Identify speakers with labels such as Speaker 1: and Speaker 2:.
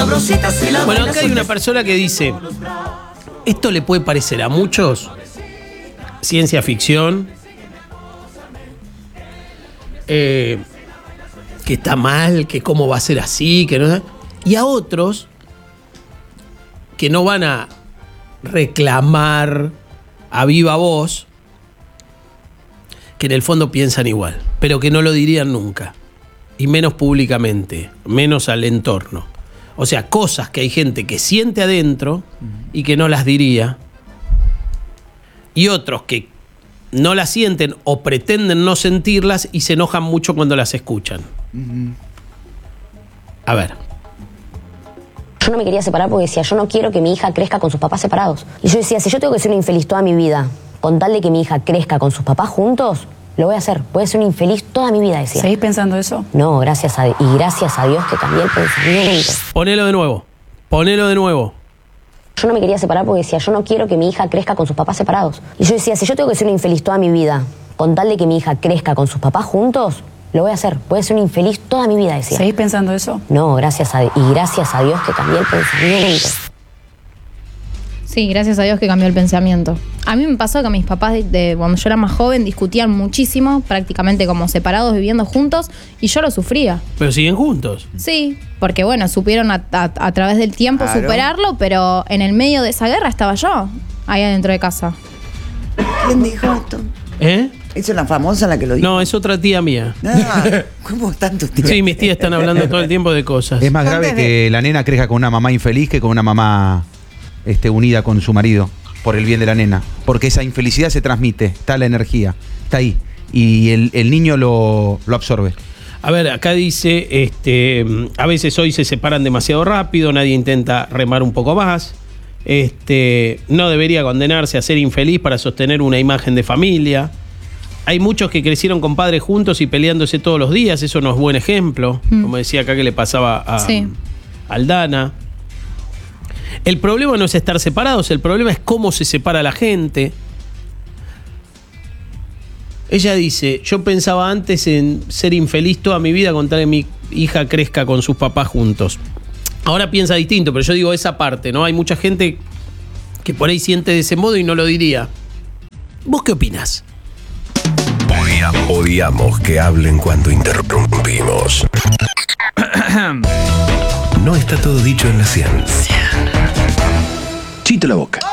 Speaker 1: sabrositas y la
Speaker 2: Bueno, acá hay una persona que dice, esto le puede parecer a muchos ciencia ficción, que está mal, que cómo va a ser así, que no, y a otros que no van a reclamar a viva voz, que en el fondo piensan igual, pero que no lo dirían nunca, y menos públicamente, menos al entorno. O sea, cosas que hay gente que siente adentro y que no las diría, y otros que no las sienten o pretenden no sentirlas y se enojan mucho cuando las escuchan. A ver.
Speaker 3: Yo no me quería separar porque decía, yo no quiero que mi hija crezca con sus papás separados. Y yo decía, si yo tengo que ser una infeliz toda mi vida, con tal de que mi hija crezca con sus papás juntos, lo voy a hacer. Voy a ser una infeliz toda mi vida, decía.
Speaker 4: ¿Seguís pensando eso?
Speaker 3: No, gracias a Dios que cambié el pensamiento.
Speaker 2: Ponelo de nuevo. Ponelo de nuevo.
Speaker 3: Yo no me quería separar porque decía, yo no quiero que mi hija crezca con sus papás separados. Y yo decía, si yo tengo que ser una infeliz toda mi vida, con tal de que mi hija crezca con sus papás juntos, lo voy a hacer. Voy a ser una infeliz toda mi vida, decía.
Speaker 4: ¿Seguís pensando eso?
Speaker 3: No, gracias a Dios que cambié el pensamiento.
Speaker 5: Sí, gracias a Dios que cambió el pensamiento. A mí me pasó que mis papás, cuando yo era más joven, discutían muchísimo, prácticamente como separados, viviendo juntos, y yo lo sufría.
Speaker 2: Pero siguen juntos.
Speaker 5: Sí, porque bueno, supieron a través del tiempo superarlo, pero en el medio de esa guerra estaba yo, ahí adentro de casa.
Speaker 6: ¿Quién dijo esto?
Speaker 2: ¿Eh?
Speaker 6: ¿Es una famosa la que lo dijo?
Speaker 2: No, es otra tía mía.
Speaker 6: ¿Cómo tantos tíos?
Speaker 2: Sí, mis tías están hablando todo el tiempo de cosas.
Speaker 7: Es más grave que la nena crezca con una mamá infeliz que con una mamá unida con su marido, por el bien de la nena. Porque esa infelicidad se transmite, está la energía, está ahí. Y el niño lo absorbe.
Speaker 2: A ver, acá dice, a veces hoy se separan demasiado rápido, nadie intenta remar un poco más. No debería condenarse a ser infeliz para sostener una imagen de familia. Hay muchos que crecieron con padres juntos y peleándose todos los días, eso no es buen ejemplo, como decía acá que le pasaba a Aldana. El problema no es estar separados, el problema es cómo se separa la gente. Ella dice, yo pensaba antes en ser infeliz toda mi vida con tal que mi hija crezca con sus papás juntos. Ahora piensa distinto, pero yo digo esa parte, ¿no? Hay mucha gente que por ahí siente de ese modo y no lo diría. ¿Vos qué opinás?
Speaker 8: Odiamos que hablen cuando interrumpimos. No está todo dicho en la ciencia. Chito la boca.